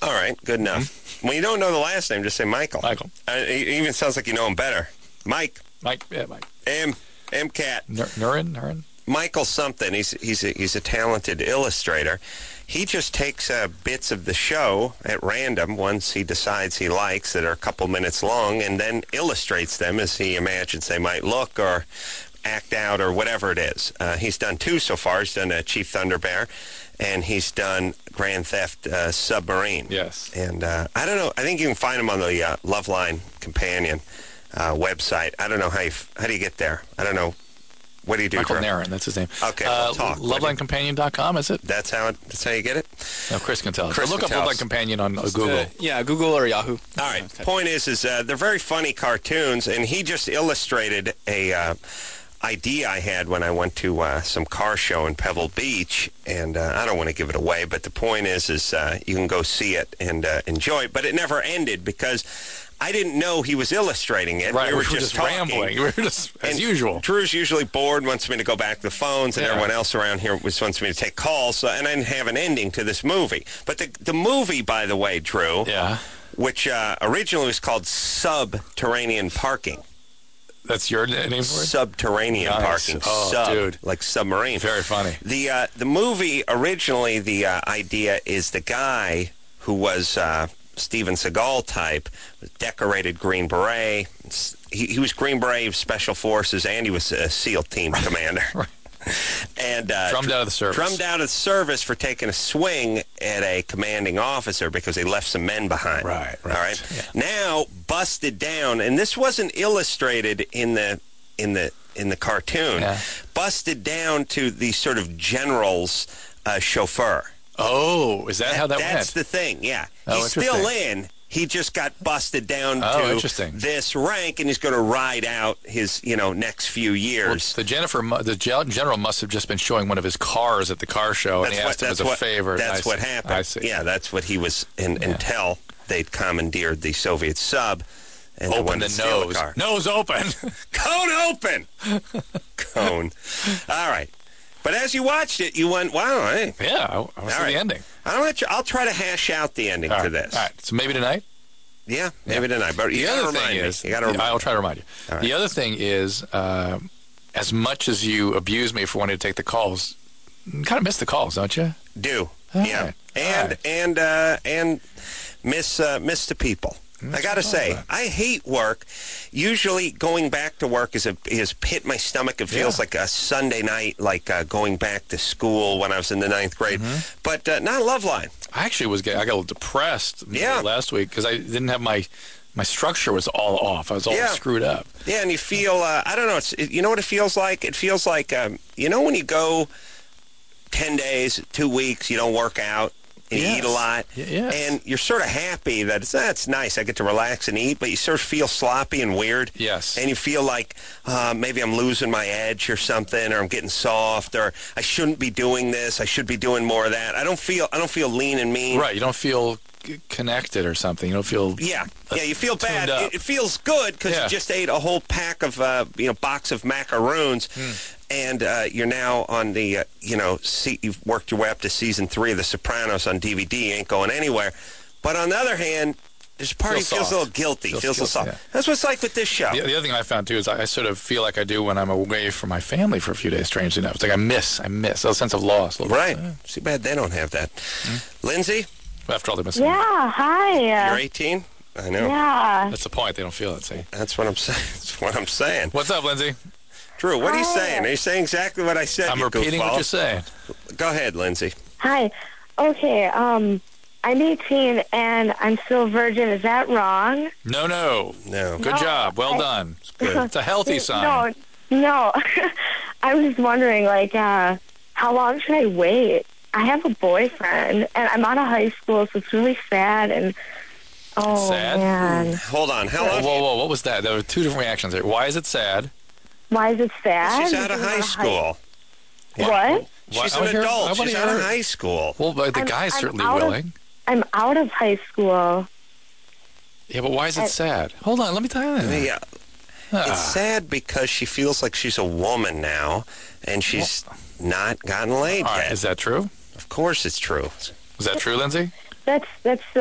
All right, good enough. When you don't know the last name, just say Michael. Michael. It even sounds like you know him better. Mike. Mike. Yeah, Mike. M-Cat. Nurin. Michael something. He's a talented illustrator. He just takes bits of the show at random, ones he decides he likes that are a couple minutes long, and then illustrates them as he imagines they might look or act out or whatever it is. He's done 2 so far. He's done Chief Thunder Bear, and he's done Grand Theft Submarine. Yes. And I don't know. I think you can find him on the Loveline Companion website. I don't know how do you get there. I don't know. What do you do, Michael Drew? Nairn, that's his name. Okay, we'll talk. LovelineCompanion.com, is it? That's how you get it? No, Chris can tell us. Chris Look can up tell Loveline us. Companion on Google. Yeah, Google or Yahoo. All right. Point is they're very funny cartoons, and he just illustrated a idea I had when I went to some car show in Pebble Beach, and I don't want to give it away, but the point is you can go see it and enjoy it, but it never ended because I didn't know he was illustrating it. Right, we were just talking. rambling. We were just, as usual. Drew's usually bored, wants me to go back to the phones, and everyone else around here wants me to take calls, and I didn't have an ending to this movie. But the movie, by the way, Drew, which originally was called Subterranean Parking. That's your name for it? Subterranean parking. Oh, dude. Like submarine. Very funny. The movie, originally, the idea is the guy who was Steven Seagal type, decorated Green Beret. He was Green Beret Special Forces, and he was a SEAL team commander. Right. And drummed out of the service. Drummed out of the service for taking a swing at a commanding officer because he left some men behind. Right. All right. Yeah. Now busted down, and this wasn't illustrated in the cartoon. Yeah. Busted down to the sort of general's chauffeur. Oh, is that how that went? That's the thing. Yeah. Oh, He's still in. He just got busted down to this rank, and he's going to ride out his, next few years. Well, the general must have just been showing one of his cars at the car show, and he asked him as a favor. That's what happened. I see. Yeah, that's what he was until they'd commandeered the Soviet sub. And open the nose. Nose open. Cone open. Cone. All right. But as you watched it, you went, wow, hey. Yeah, I want to see the ending. I'll try to hash out the ending to this. All right, so maybe tonight? Yeah, maybe tonight. But you got to remind me. I'll try to remind you. Right. The other thing is, as much as you abuse me for wanting to take the calls, you kind of miss the calls, don't you? Do. All yeah. right. And miss the people. I got to say, I hate work. Usually going back to work is hit my stomach. It feels like a Sunday night, like going back to school when I was in the 9th grade. Mm-hmm. But not Loveline. I actually I got a little depressed last week because I didn't have my structure was all off. I was all screwed up. Yeah, and you feel, I don't know, you know what it feels like? It feels like, when you go 10 days, 2 weeks, you don't work out. You eat a lot, and you're sort of happy that it's nice. I get to relax and eat, but you sort of feel sloppy and weird. Yes. And you feel like maybe I'm losing my edge or something, or I'm getting soft, or I shouldn't be doing this. I should be doing more of that. I don't feel lean and mean. Right. You don't feel connected or something. You don't feel. Yeah. You feel bad. It feels good because you just ate a whole pack of box of macaroons. And you're now on the, you've worked your way up to season 3 of The Sopranos on DVD. You ain't going anywhere. But on the other hand, there's a part of feels a little guilty. Feels a little soft. Yeah. That's what it's like with this show. The other thing I found, too, is I sort of feel like I do when I'm away from my family for a few days, strangely enough. It's like I miss a sense of loss. Right. Too bad they don't have that. Lindsay? After all, they're missing. Yeah, hi. You're 18? I know. Yeah. That's the point. They don't feel it, see? That's what I'm saying. That's what I'm saying. What's up, Lindsay? Drew, what are you saying? Are you saying exactly what I said? I'm repeating what you're saying. Go ahead, Lindsay. Hi. Okay, I'm 18 and I'm still a virgin. Is that wrong? No. Good job. Well done. It's good. It's a healthy sign. No. I was just wondering, how long should I wait? I have a boyfriend, and I'm out of high school, so it's really sad. And sad? Man. Hold on. How long? Whoa. What was that? There were two different reactions there. Why is it sad? Why is it sad? She's out of high school. What? She's an adult. She's out of high school. Well, but the guy's certainly willing. I'm out of high school. Yeah, but why is it sad? Hold on, let me tell you that. Yeah. It's sad because she feels like she's a woman now, and she's not gotten laid yet. Is that true? Of course it's true. Is that true, Lindsay? That's